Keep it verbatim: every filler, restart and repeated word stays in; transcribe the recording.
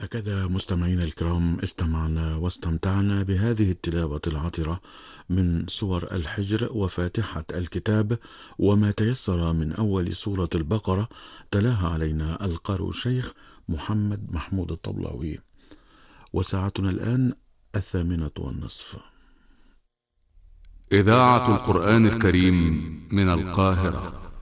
هكذا مستمعينا الكرام استمعنا واستمتعنا بهذه التلاوة العطرة من سور الحجر وفاتحة الكتاب وما تيسر من أول سورة البقرة، تلاها علينا القارئ الشيخ محمد محمود الطبلاوي. وساعتنا الآن الثامنة والنصف. إذاعة القرآن الكريم من القاهرة.